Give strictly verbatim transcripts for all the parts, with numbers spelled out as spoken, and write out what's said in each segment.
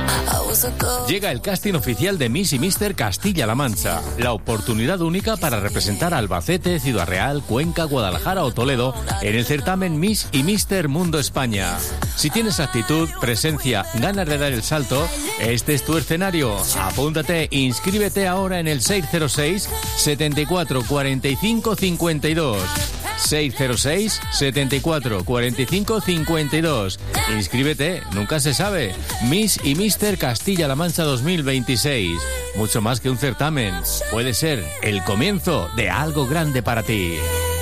Llega el casting oficial de Miss y míster Castilla-La Mancha, la oportunidad única para representar a Albacete, Ciudad Real, Cuenca, Guadalajara o Toledo en el certamen Miss y míster Mundo España. Si tienes actitud, presencia, ganas de dar el salto, este es tu escenario. Apúntate, inscríbete ahora en el seis cero seis, setenta y cuatro, cuarenta y cinco, cincuenta y dos. seis cero seis, setenta y cuatro, cuarenta y cinco, cincuenta y dos. Inscríbete, nunca se sabe. Miss y míster Castilla-La Mancha dos mil veintiséis. Mucho más que un certamen. Puede ser el comienzo de algo grande para ti.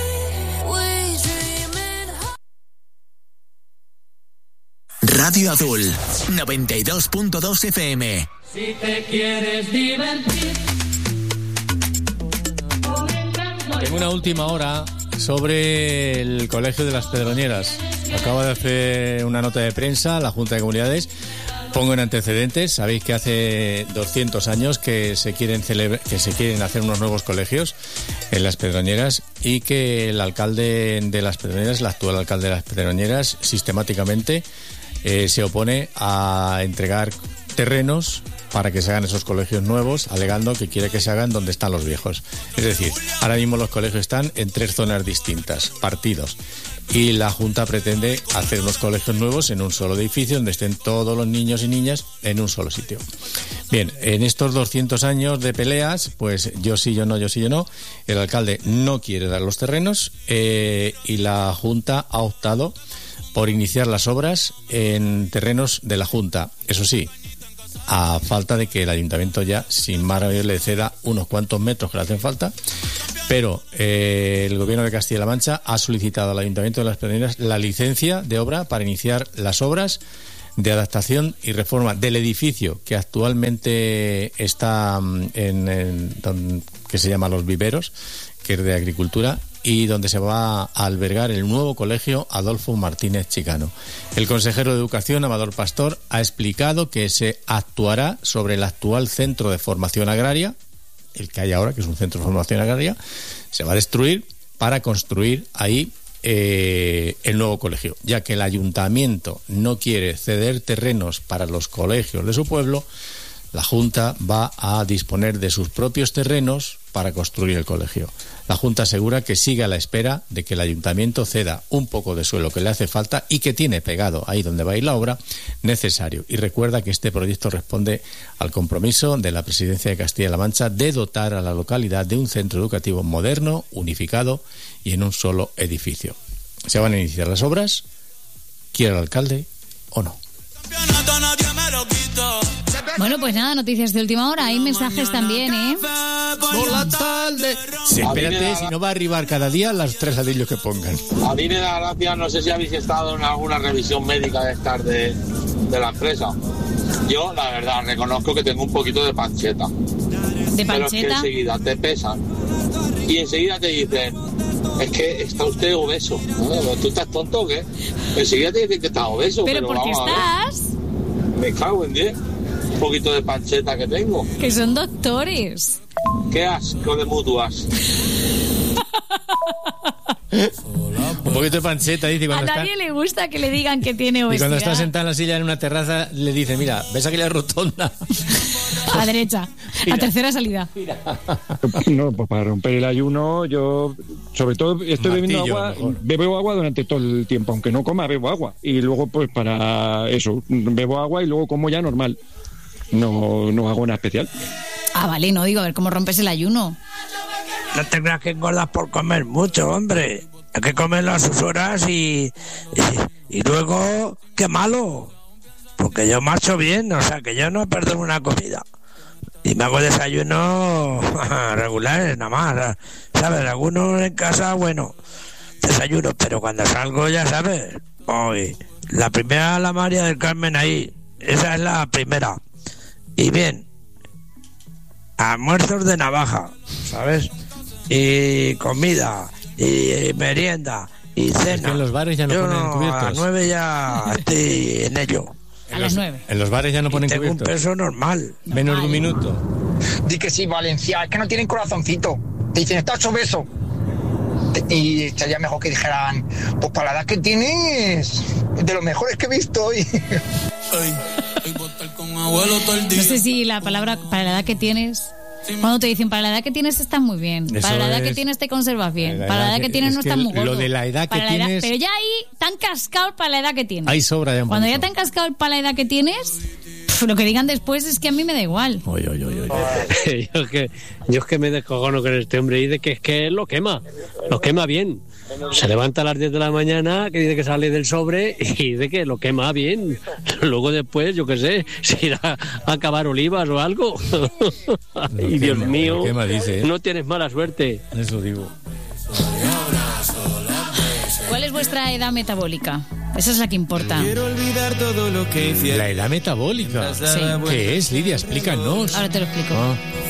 Radio Azul, noventa y dos punto dos F M. Si te quieres divertir. Tengo una última hora sobre el Colegio de las Pedroñeras. Acaba de hacer una nota de prensa la Junta de Comunidades. Pongo en antecedentes, sabéis que hace doscientos años que se quieren celebra, que se quieren hacer unos nuevos colegios en las Pedroñeras y que el alcalde de las Pedroñeras, el actual alcalde de las Pedroñeras, sistemáticamente eh, se opone a entregar terrenos para que se hagan esos colegios nuevos, alegando que quiere que se hagan donde están los viejos. Es decir, ahora mismo los colegios están en tres zonas distintas, partidos, y la Junta pretende hacer unos colegios nuevos en un solo edificio donde estén todos los niños y niñas en un solo sitio. Bien, en estos doscientos años de peleas, pues yo sí, yo no, yo sí, yo no, el alcalde no quiere dar los terrenos eh, y la Junta ha optado por iniciar las obras en terrenos de la Junta. Eso sí, a falta de que el ayuntamiento ya, sin más le ceda unos cuantos metros que le hacen falta, pero eh, el gobierno de Castilla-La Mancha ha solicitado al ayuntamiento de Las Pedroñeras la licencia de obra para iniciar las obras de adaptación y reforma del edificio que actualmente está en, en, en que se llama Los Viveros, que es de agricultura, y donde se va a albergar el nuevo colegio Adolfo Martínez Chicano. El consejero de Educación, Amador Pastor, ha explicado que se actuará sobre el actual centro de formación agraria, el que hay ahora, que es un centro de formación agraria, se va a destruir para construir ahí eh, el nuevo colegio, ya que el ayuntamiento no quiere ceder terrenos para los colegios de su pueblo. La Junta va a disponer de sus propios terrenos para construir el colegio. La Junta asegura que sigue a la espera de que el ayuntamiento ceda un poco de suelo que le hace falta y que tiene pegado ahí donde va a ir la obra necesario. Y recuerda que este proyecto responde al compromiso de la Presidencia de Castilla-La Mancha de dotar a la localidad de un centro educativo moderno, unificado y en un solo edificio. ¿Se van a iniciar las obras? ¿Quiere el alcalde o no? Bueno, pues nada, noticias de última hora. Hay mensajes también, ¿eh? Por la tarde. Sí, espérate, si no va a arribar cada día los tres ladrillos que pongan. A mí me da gracia, no sé si habéis estado en alguna revisión médica de estas de, de la empresa. Yo, la verdad, reconozco que tengo un poquito de pancheta. ¿De pancheta? Pero es que enseguida te pesan y enseguida te dicen, es que está usted obeso. ¿No? ¿Tú estás tonto o qué? Enseguida te dicen que estás obeso. ¿Pero, pero por qué estás? Me cago en diez. Un poquito de pancheta que tengo. Que son doctores. Qué asco de mutuas. Un poquito de pancheta, dice. A nadie está... le gusta que le digan que tiene obesidad. Y cuando está sentada en la silla en una terraza, le dice, mira, ¿ves aquella rotonda? A derecha, mira, a tercera salida. Mira. No, pues para romper el ayuno, yo sobre todo estoy bebiendo agua, mejor. Bebo agua durante todo el tiempo, aunque no coma, bebo agua. Y luego, pues para eso, bebo agua y luego como ya normal. No, no hago nada especial. Ah, vale, no digo, a ver cómo rompes el ayuno. No te creas que engordas por comer mucho, hombre. Hay que comerlo a sus horas y, y, y luego, qué malo. Porque yo marcho bien, o sea, que yo no perdo una comida. Y me hago desayuno regulares, nada más. ¿Sabes? Algunos en casa, bueno, desayuno, pero cuando salgo, ya sabes. Hoy, la primera, la María del Carmen ahí. Esa es la primera. Y bien, almuerzos de navaja, ¿sabes? Y comida, y merienda, y cena. Es que en los bares ya no Yo ponen cubiertos. A las nueve ya estoy en ello. A las nueve. En los bares ya no ponen tengo cubiertos. Un peso normal. Menos de un minuto. Di que sí, Valencia, es que no tienen corazoncito. Te dicen, estás obeso. Y sería mejor que dijeran, pues para la edad que tienes, de los mejores que he visto hoy. No sé si la palabra para la edad que tienes... Cuando te dicen para la edad que tienes estás muy bien, Eso para la edad es... que tienes te conservas bien, la para la edad que, que tienes no estás muy gordo. Lo de la edad que para tienes... Edad, pero ya ahí tan cascado para la edad que tienes. Ahí sobra ya un Cuando poquito. ya te han cascado para la edad que tienes, pff, lo que digan después es que a mí me da igual. Oye, oye, oye, oye. yo, es que, yo es que me descojono con este hombre y de que es que lo quema, lo quema bien. Se levanta a las diez de la mañana, que dice que sale del sobre y de que lo quema bien. Luego después, yo qué sé, se irá a acabar olivas o algo. Y quema, Dios mío, quema, dice, ¿eh? No tienes mala suerte. Eso digo. ¿Cuál es vuestra edad metabólica? Esa es la que importa. Quiero olvidar todo lo que hice. La edad metabólica. Sí. ¿Qué es, Lidia? Explícanos. Ahora te lo explico. Ah.